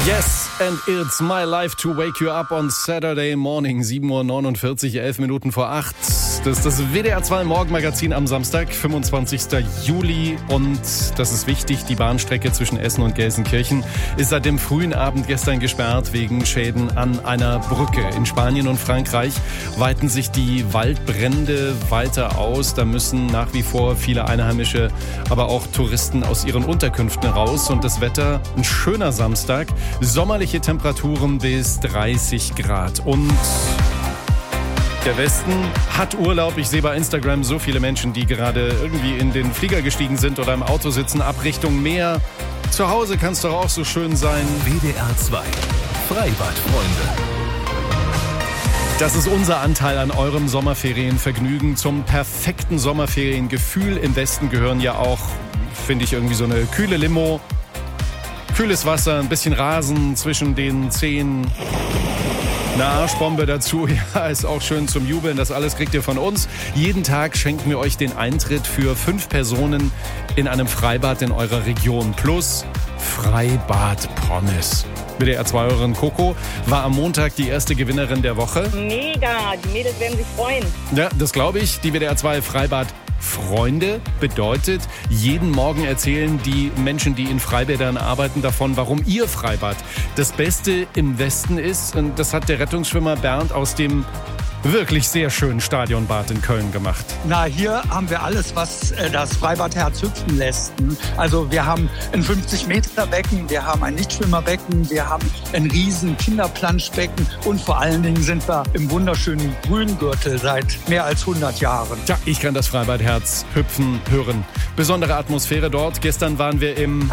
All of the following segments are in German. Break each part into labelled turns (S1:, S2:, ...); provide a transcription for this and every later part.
S1: Yes, and it's my life to wake you up on Saturday morning. 7:49 Uhr, 11 Minuten vor 8. Das ist das WDR 2 Morgenmagazin am Samstag, 25. Juli. Und das ist wichtig, die Bahnstrecke zwischen Essen und Gelsenkirchen ist seit dem frühen Abend gestern gesperrt wegen Schäden an einer Brücke. In Spanien und Frankreich weiten sich die Waldbrände weiter aus. Da müssen nach wie vor viele Einheimische, aber auch Touristen aus ihren Unterkünften raus. Und das Wetter, ein schöner Samstag. Sommerliche Temperaturen bis 30 Grad. Und der Westen hat Urlaub. Ich sehe bei Instagram so viele Menschen, die gerade irgendwie in den Flieger gestiegen sind oder im Auto sitzen, ab Richtung Meer. Zu Hause kann es doch auch so schön sein.
S2: WDR 2 Freibadfreunde.
S1: Das ist unser Anteil an eurem Sommerferienvergnügen. Zum perfekten Sommerferiengefühl im Westen gehören ja auch, finde ich, irgendwie so eine kühle Limo, kühles Wasser, ein bisschen Rasen zwischen den Zehen. Eine Arschbombe dazu, ja, ist auch schön zum Jubeln. Das alles kriegt ihr von uns. Jeden Tag schenken wir euch den Eintritt für 5 Personen in einem Freibad in eurer Region. Plus Freibad-Pommes. WDR 2 Coco war am Montag die erste Gewinnerin der Woche.
S3: Mega, die Mädels werden sich freuen.
S1: Ja, das glaube ich. Die WDR 2 Freibad Freunde bedeutet, jeden Morgen erzählen die Menschen, die in Freibädern arbeiten, davon, warum ihr Freibad das Beste im Westen ist. Und das hat der Rettungsschwimmer Bernd aus dem wirklich sehr schönen Stadionbad in Köln gemacht.
S4: Na, hier haben wir alles, was das Freibadherz hüpfen lässt. Also wir haben ein 50-Meter-Becken, wir haben ein Nichtschwimmerbecken, wir haben ein riesen Kinderplanschbecken und vor allen Dingen sind wir im wunderschönen Grüngürtel seit mehr als 100 Jahren.
S1: Tja, ich kann das Freibadherz hüpfen hören. Besondere Atmosphäre dort. Gestern waren wir im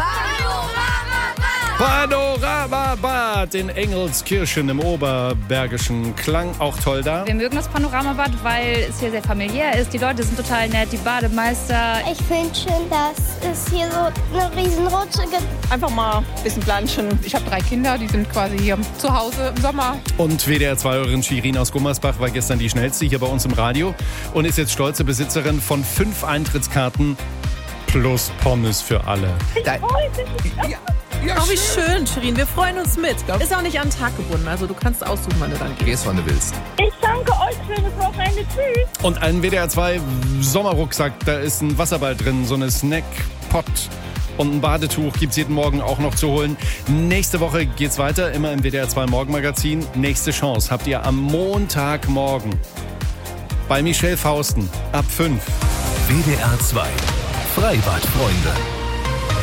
S1: Panoramabad in Engelskirchen im Oberbergischen. Klang auch toll da.
S5: Wir mögen das Panoramabad, weil es hier sehr familiär ist. Die Leute sind total nett, die Bademeister.
S6: Ich finde schön, dass es hier so eine riesen Rutsche gibt.
S3: Einfach mal ein bisschen planschen.
S7: Ich habe 3 Kinder, die sind quasi hier zu Hause im Sommer.
S1: Und WDR 2 Shirin aus Gummersbach war gestern die schnellste hier bei uns im Radio und ist jetzt stolze Besitzerin von 5 Eintrittskarten plus Pommes für alle.
S8: Ja, oh, wie schön, Shirin. Wir freuen uns mit. Ist auch nicht an den Tag gebunden. Also du kannst aussuchen, wann du dann gehst.
S2: Gehst, wann du willst.
S3: Ich danke euch, schönes Wochenende. Tschüss.
S1: Und ein WDR 2 Sommerrucksack, da ist ein Wasserball drin, so eine Snackpot und ein Badetuch gibt's jeden Morgen auch noch zu holen. Nächste Woche geht's weiter, immer im WDR 2 Morgenmagazin. Nächste Chance habt ihr am Montagmorgen bei Michelle Fausten ab 5.
S2: WDR 2 Freibadfreunde.